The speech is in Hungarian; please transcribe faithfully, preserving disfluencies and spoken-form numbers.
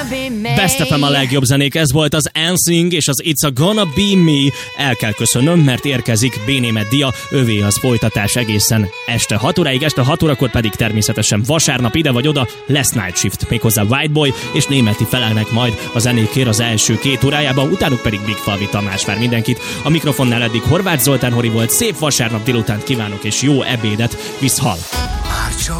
Best ef em a legjobb zenék, ez volt az Ansing és az It's a Gonna Be Me. El kell köszönnöm, mert érkezik B. Németh Dia, övé az folytatás egészen este hat óráig, este hat órakor pedig természetesen vasárnap ide vagy oda lesz Night Shift, méghozzá White Boy és Németi felelnek majd a zenékért az első két órájában, utánuk pedig Big Falvi Tamás vár mindenkit. A mikrofonnál eddig Horváth Zoltán Hori volt, szép vasárnap délutánt kívánok és jó ebédet, viszhal!